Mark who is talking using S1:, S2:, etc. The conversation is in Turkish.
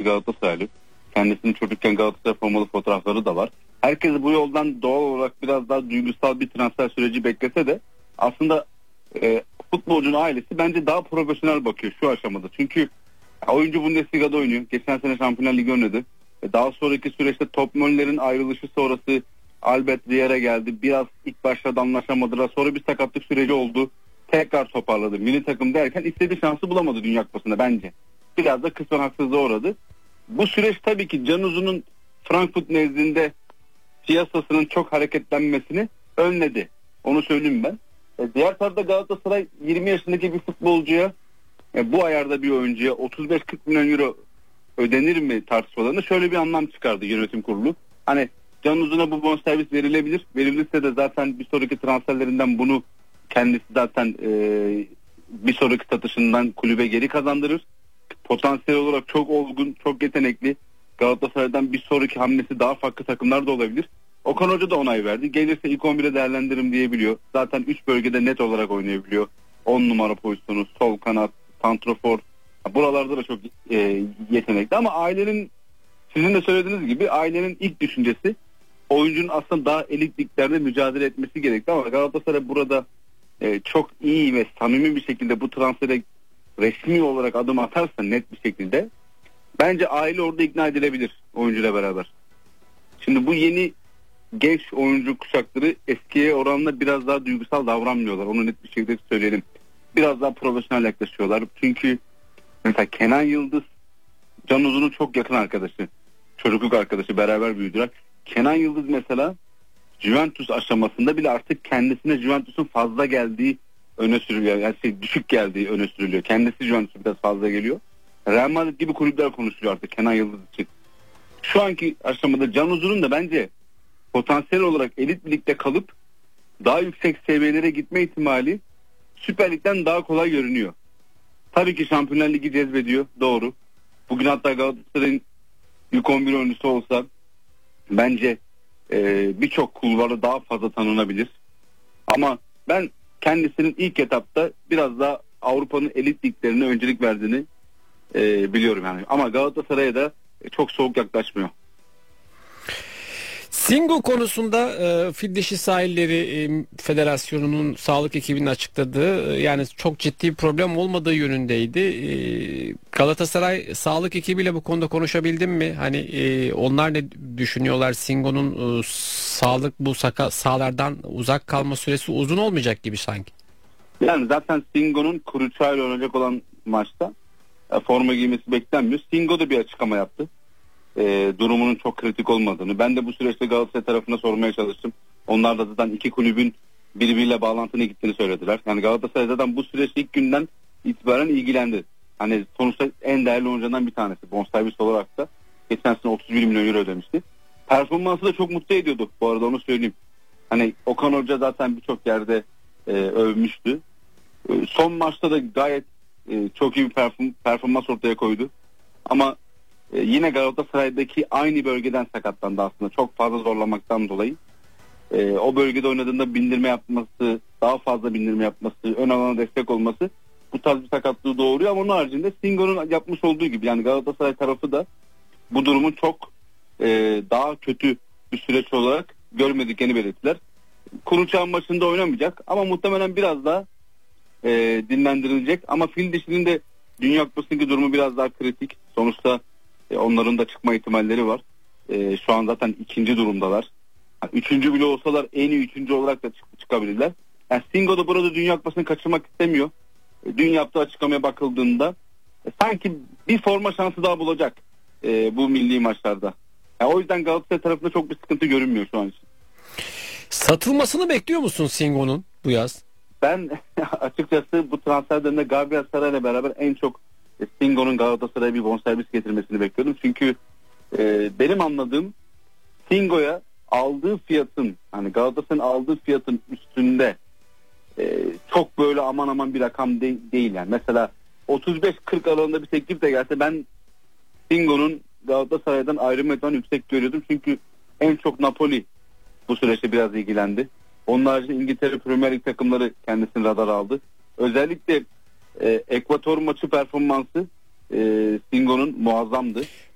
S1: Galatasaraylı. Kendisinin çocukken Galatasaray formalı fotoğrafları da var. Herkes bu yoldan doğal olarak biraz daha duygusal bir transfer süreci beklese de aslında futbolcunun ailesi bence daha profesyonel bakıyor şu aşamada. Çünkü oyuncu Bundesliga'da oynuyor. Geçen sene Şampiyonlar Ligi oynadı. Daha sonraki süreçte Top Möller'in ayrılışı sonrası Albert Rier'e geldi. Biraz ilk başta anlaşamadılar. Sonra bir sakatlık süreci oldu. Tekrar toparladı. Milli takım derken istediği şansı bulamadı Dünya Kupası'nda bence. Biraz da kısmen haksızlığa uğradı. Bu süreç tabii ki Can Uzun'un Frankfurt nezdinde piyasasının çok hareketlenmesini önledi. Onu söyleyeyim ben. Diğer tarafta Galatasaray 20 yaşındaki bir futbolcuya bu ayarda bir oyuncuya 35-40 milyon euro ödenir mi tartışmalarında şöyle bir anlam çıkardı yönetim kurulu. Hani Can Uzun'a bu bonservis verilebilir. Verilirse de zaten bir sonraki transferlerinden bunu kendisi zaten bir sonraki satışından kulübe geri kazandırır. Potansiyel olarak çok olgun, çok yetenekli. Galatasaray'dan bir sonraki hamlesi daha farklı takımlar da olabilir. Okan Hoca da onay verdi. Gelirse ilk 11'e değerlendiririm diyebiliyor. Zaten 3 bölgede net olarak oynayabiliyor. 10 numara pozisyonu, sol kanat, santrafor. Buralarda da çok yetenekli ama ailenin, sizin de söylediğiniz gibi ailenin ilk düşüncesi oyuncunun aslında daha elit liglerde mücadele etmesi gerekti ama Galatasaray burada çok iyi ve samimi bir şekilde bu transfere resmi olarak adım atarsa net bir şekilde bence aile orada ikna edilebilir oyuncuyla beraber. Şimdi bu yeni genç oyuncu kuşakları eskiye oranla biraz daha duygusal davranmıyorlar. Onu net bir şekilde söyleyelim. Biraz daha profesyonel yaklaşıyorlar. Çünkü mesela Kenan Yıldız Can Uzun'un çok yakın arkadaşı. Çocukluk arkadaşı, beraber büyüdüler. Kenan Yıldız mesela Juventus aşamasında bile artık kendisine Juventus'un fazla geldiği öne sürülüyor. Yani düşük geldiği öne sürülüyor. Kendisi Juventus'a biraz fazla geliyor. Real Madrid gibi kulüpler konuşuluyor artık Kenan Yıldız için. Şu anki aşamada Can Uzun'un da bence potansiyel olarak elit ligde kalıp daha yüksek seviyelere gitme ihtimali Süper Lig'den daha kolay görünüyor. Tabii ki Şampiyonlar Ligi cezbediyor. Doğru. Bugün hatta Galatasaray'ın ilk 11 oyuncusu olsa bence birçok kulvarı daha fazla tanınabilir. Ama ben kendisinin ilk etapta biraz daha Avrupa'nın elit liglerine öncelik verdiğini biliyorum yani. Ama Galatasaray'a da çok soğuk yaklaşmıyor.
S2: Singo konusunda Fil Dişi Sahilleri Federasyonu'nun sağlık ekibinin açıkladığı yani çok ciddi bir problem olmadığı yönündeydi. Galatasaray sağlık ekibiyle bu konuda konuşabildin mi? Hani onlar ne düşünüyorlar? Singo'nun sağlık bu sahalardan uzak kalma süresi uzun olmayacak gibi sanki.
S1: Yani zaten Singo'nun Kuruçay'la oynayacak olan maçta forma giymesi beklenmiyor. Singo da bir açıklama yaptı. Durumunun çok kritik olmadığını. Ben de bu süreçte Galatasaray tarafına sormaya çalıştım. Onlar da zaten iki kulübün birbiriyle bağlantını gittiğini söylediler. Yani Galatasaray zaten bu süreç ilk günden itibaren ilgilendi. Hani sonuçta en değerli oyunculardan bir tanesi. Bonservis olarak da geçen sene 31 milyon euro ödemişti. Performansı da çok mutlu ediyordu. Bu arada onu söyleyeyim. Hani Okan Hoca zaten birçok yerde övmüştü. Son maçta da gayet çok iyi bir performans ortaya koydu. Ama yine Galatasaray'daki aynı bölgeden sakatlandı aslında. Çok fazla zorlamaktan dolayı. O bölgede oynadığında bindirme yapması, daha fazla bindirme yapması, ön alana destek olması bu tarz bir sakatlığı doğuruyor. Ama onun haricinde Singo'nun yapmış olduğu gibi yani Galatasaray tarafı da bu durumun çok daha kötü bir süreç olarak görmediklerini belirttiler. Kuruçay maçında oynamayacak ama muhtemelen biraz daha dinlendirilecek. Ama Fil Dişi'nin de Dünya Kupası'ndaki durumu biraz daha kritik. Sonuçta onların da çıkma ihtimalleri var. Şu an zaten ikinci durumdalar. Yani üçüncü bile olsalar en iyi üçüncü olarak da çıkabilirler. Yani Singo da burada Dünya Kupası'nı kaçırmak istemiyor. Dün yaptığı açıklamaya bakıldığında sanki bir forma şansı daha bulacak bu milli maçlarda. Yani o yüzden Galatasaray tarafında çok bir sıkıntı görünmüyor şu an için.
S2: Satılmasını bekliyor musun Singo'nun bu yaz?
S1: Ben açıkçası bu transfer döneminde Gabriel Saray'la beraber en çok Singo'nun Galatasaray'a bir bonservis getirmesini bekliyordum. Çünkü benim anladığım Singo'ya aldığı fiyatın hani Galatasaray'ın aldığı fiyatın üstünde çok böyle aman aman bir rakam değil yani. Mesela 35-40 aralığında bir teklif de gelse ben Singo'nun Galatasaray'dan ayrılma ihtimalini yüksek görüyordum. Çünkü en çok Napoli bu süreçte biraz ilgilendi. Onun haricinde İngiltere Premier Lig takımları kendisini radar aldı. Özellikle Ekvator maçı performansı Singo'nun muazzamdı.